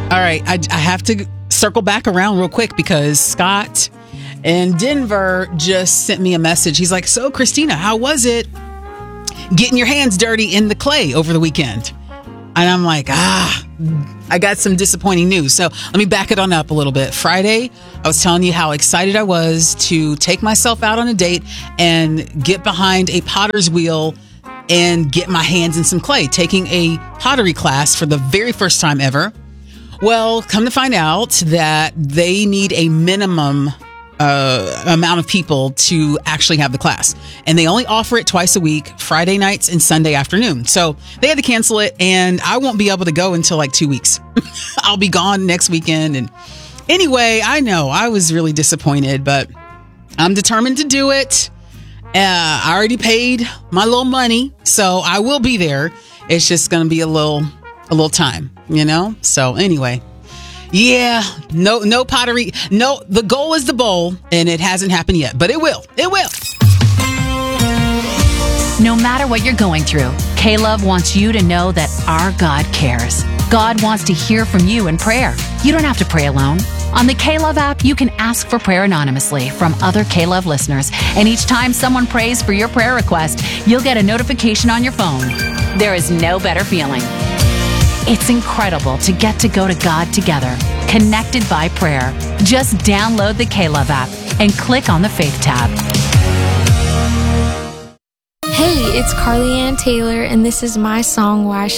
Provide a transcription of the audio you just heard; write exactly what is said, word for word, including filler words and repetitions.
All right, I, I have to circle back around real quick because Scott in Denver just sent me a message. He's like, so Christina, how was it getting your hands dirty in the clay over the weekend? And I'm like, ah, I got some disappointing news. So let me back it on up a little bit. Friday, I was telling you how excited I was to take myself out on a date and get behind a potter's wheel and get my hands in some clay, taking a pottery class for the very first time ever. Well, come to find out that they need a minimum uh, amount of people to actually have the class. And they only offer it twice a week, Friday nights and Sunday afternoon. So they had to cancel it, and I won't be able to go until like two weeks. I'll be gone next weekend. And anyway, I know I was really disappointed, but I'm determined to do it. Uh, I already paid my little money, so I will be there. It's just going to be a little, a little time, you know? So anyway, yeah, no, no pottery. No, the goal is the bowl, and it hasn't happened yet, but it will. It will. No matter what you're going through, K-Love wants you to know that our God cares. God wants to hear from you in prayer. You don't have to pray alone. On the K-Love app, you can ask for prayer anonymously from other K-Love listeners. And each time someone prays for your prayer request, you'll get a notification on your phone. There is no better feeling. It's incredible to get to go to God together, connected by prayer. Just download the K-Love app and click on the Faith tab. Hey, it's Carly Ann Taylor, and this is my song, Why Should